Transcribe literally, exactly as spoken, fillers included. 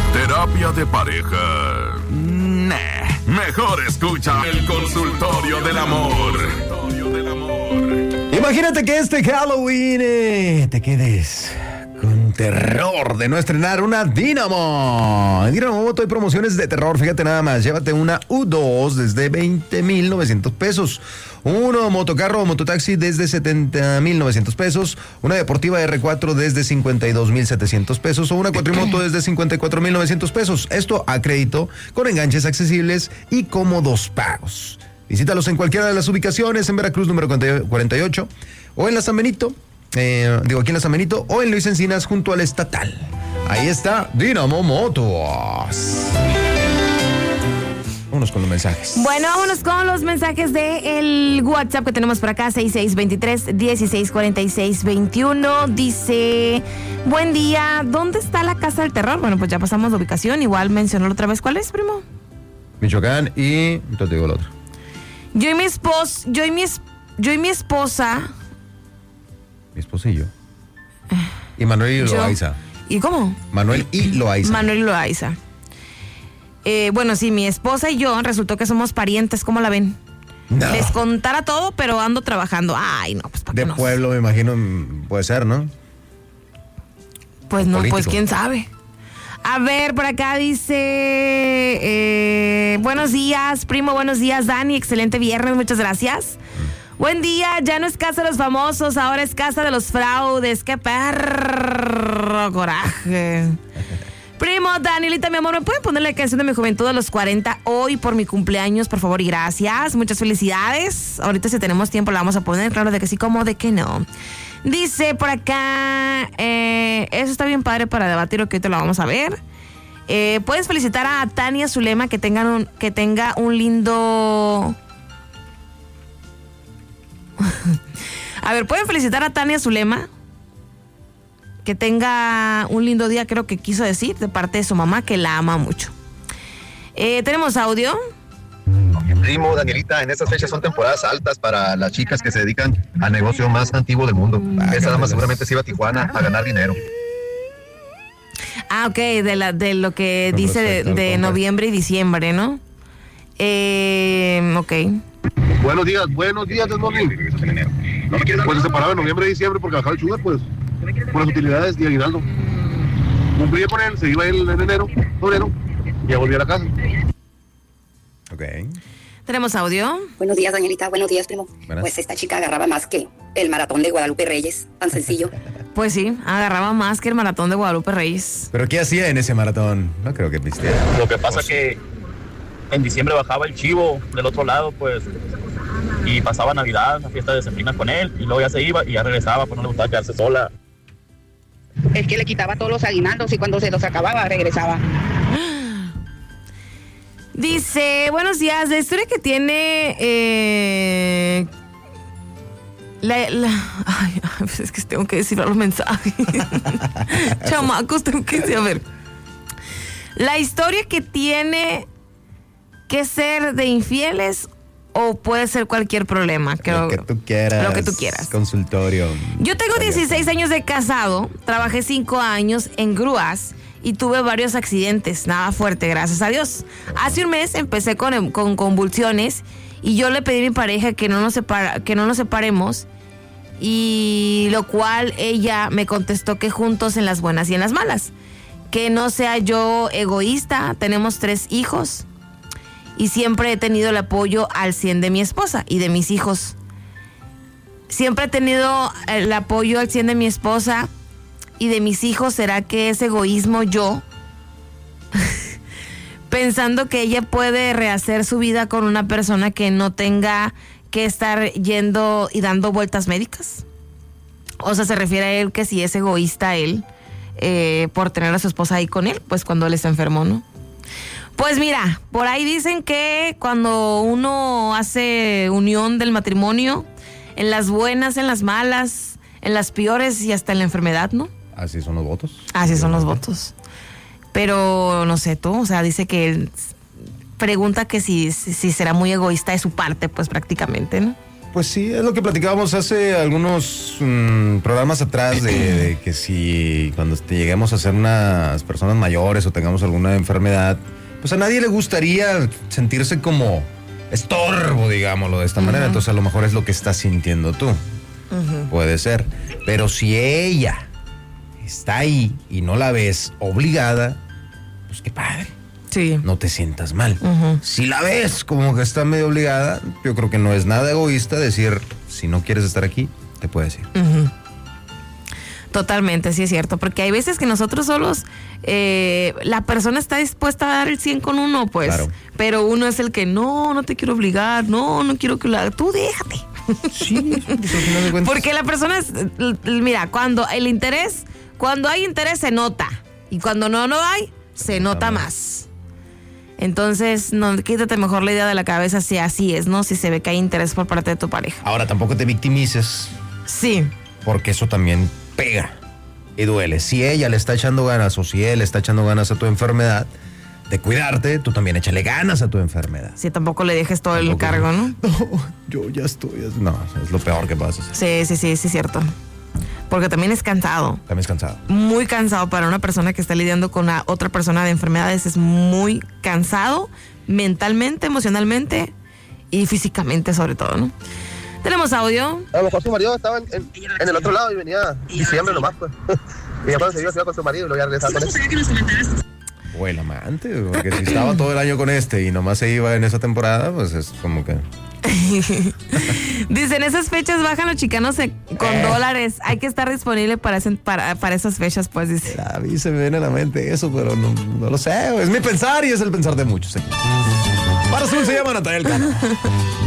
¿Terapia de pareja? Nah. Mejor escucha el Consultorio del Amor. Imagínate que este Halloween eh, te quedes con terror de no estrenar una Dynamo. En Dynamo Moto hay promociones de terror, fíjate nada más. Llévate una U dos desde veinte mil novecientos pesos. Uno motocarro o mototaxi desde setenta mil novecientos pesos. Una deportiva R cuatro desde cincuenta y dos mil setecientos pesos. O una cuatrimoto desde cincuenta y cuatro mil novecientos pesos. Esto a crédito, con enganches accesibles y cómodos pagos. Visítalos en cualquiera de las ubicaciones, en Veracruz número cuarenta y ocho, o en la San Benito, eh, digo aquí en la San Benito, o en Luis Encinas junto al Estatal. Ahí está Dynamo Motos. Vámonos con los mensajes. Bueno, vámonos con los mensajes del WhatsApp que tenemos por acá, seis seis dos tres, uno seis cuatro seis dos uno. Dice, buen día, ¿dónde está la Casa del Terror? Bueno, pues ya pasamos la ubicación, igual mencionó otra vez. ¿Cuál es, primo? Michoacán y... entonces te digo el otro. Yo y mi esposa, yo y mi, es, yo y mi esposa... Mi esposa y yo. Y Manuel y Loaiza. ¿Y cómo? Manuel y Loaiza. Manuel y Loaiza. Eh, bueno, sí, mi esposa y yo resultó que somos parientes, ¿cómo la ven? No. Les contara todo, pero ando trabajando. Ay, no, pues para De qué no. pueblo, me imagino, puede ser, ¿no? Pues no, político. pues quién sabe. A ver, por acá dice, eh, buenos días, primo, buenos días, Dani, excelente viernes, muchas gracias. Mm. Buen día, ya no es casa de los famosos, ahora es casa de los fraudes, qué perro coraje. Primo, Danielita, mi amor, ¿me pueden poner la canción de mi juventud a los cuarenta hoy por mi cumpleaños, por favor, y gracias? Muchas felicidades. Ahorita si tenemos tiempo la vamos a poner, claro de que sí, como de que no. Dice por acá, eh, eso está bien padre para debatir, o que ahorita lo vamos a ver. Eh, Puedes felicitar a Tania Zulema, que, tengan un, que tenga un lindo... A ver, ¿pueden felicitar a Tania Zulema? Que tenga un lindo día, creo que quiso decir, de parte de su mamá, que la ama mucho. Eh, ¿Tenemos audio? Primo, Danielita, en estas fechas son temporadas altas para las chicas que se dedican al negocio más antiguo del mundo. Ah, Esa dama seguramente se iba a Tijuana a ganar dinero. Ah, ok, de, la, de lo que con dice de, de noviembre y diciembre, ¿no? Eh, ok. Buenos días, buenos días, Desmorning. Pues se separaba en noviembre y diciembre porque bajaba el sugar, pues, por las utilidades de aguinaldo. Cumplía con él, se iba él en enero, febrero, y ya volvía a la casa. Ok. ¿Tenemos audio? Buenos días, Danielita. Buenos días, primo. Buenas. Pues esta chica agarraba más que el maratón de Guadalupe Reyes. Tan sencillo. Pues sí, agarraba más que el maratón de Guadalupe Reyes. ¿Pero qué hacía en ese maratón? No creo que pisteara. Lo que pasa que en diciembre bajaba el chivo del otro lado, pues, y pasaba Navidad, la fiesta de sembrina con él, y luego ya se iba y ya regresaba, pues no le gustaba quedarse sola. Es que le quitaba todos los aguinaldos y cuando se los acababa regresaba. Dice, buenos días, la historia que tiene eh, la, la ay, ay, es que tengo que decir los mensajes. Chamacos, tengo que decir, a ver. La historia que tiene que ser de infieles o puede ser cualquier problema. Creo, lo que tú quieras. Lo que tú quieras. Consultorio. Yo tengo dieciséis años de casado, trabajé cinco años en grúas y tuve varios accidentes, nada fuerte, gracias a Dios. Hace un mes empecé con, con convulsiones y yo le pedí a mi pareja que no nos separa, que no nos separemos, y lo cual ella me contestó que juntos en las buenas y en las malas. Que no sea yo egoísta, tenemos tres hijos y siempre he tenido el apoyo al cien de mi esposa y de mis hijos. Siempre he tenido el apoyo al cien de mi esposa y de mis hijos. ¿Será que es egoísmo yo? Pensando que ella puede rehacer su vida con una persona que no tenga que estar yendo y dando vueltas médicas. O sea, se refiere a él que si es egoísta él eh, por tener a su esposa ahí con él, pues cuando él está enfermo, ¿no? Pues mira, por ahí dicen que cuando uno hace unión del matrimonio, en las buenas, en las malas, en las peores y hasta en la enfermedad, ¿no? Así son los votos. Así son los votos. Pero no sé tú, o sea, dice que él pregunta que si, si, si será muy egoísta de su parte, pues prácticamente, ¿no? Pues sí, es lo que platicábamos hace algunos mmm, programas atrás de, de que si cuando te lleguemos a ser unas personas mayores o tengamos alguna enfermedad, pues a nadie le gustaría sentirse como estorbo, digámoslo de esta uh-huh. manera. Entonces a lo mejor es lo que estás sintiendo tú. Uh-huh. Puede ser. Pero si ella está ahí y no la ves obligada, pues qué padre. Sí. No te sientas mal. Uh-huh. Si la ves como que está medio obligada, yo creo que no es nada egoísta decir, si no quieres estar aquí, te puedes ir. Uh-huh. Totalmente, sí es cierto, porque hay veces que nosotros solos, eh, la persona está dispuesta a dar el cien con uno, pues, claro. Pero uno es el que, no, no te quiero obligar, no, no quiero que la... Tú déjate. Sí, pues, porque la persona es, mira, cuando el interés, cuando hay interés se nota, y cuando no, no hay, se nota más. Entonces, no, quítate mejor la idea de la cabeza si así es, ¿no? Si se ve que hay interés por parte de tu pareja. Ahora, tampoco te victimices. Sí. Porque eso también pega y duele. Si ella le está echando ganas o si él le está echando ganas a tu enfermedad, de cuidarte, tú también échale ganas a tu enfermedad. Sí, tampoco le dejes todo tampoco el cargo, ¿no? No, yo ya estoy. No, es lo peor que pasa. Sí, sí, sí, sí, es cierto. Porque también es cansado. También es cansado. Muy cansado para una persona que está lidiando con una otra persona de enfermedades. Es muy cansado mentalmente, emocionalmente y físicamente sobre todo, ¿no? Tenemos audio. A lo mejor su marido estaba en, en, en el otro lado y venía diciembre nomás, pues. Y después se iba, se iba con su marido y lo iba a regresar con él. O el amante, porque si estaba todo el año con este y nomás se iba en esa temporada, pues es como que... Dicen, esas fechas bajan los chicanos con eh. dólares. Hay que estar disponible para, para, para esas fechas, pues, dice. A mí se me viene a la mente eso, pero no, no lo sé. Es mi pensar y es el pensar de muchos. Para Azul se llama Natalia Cano.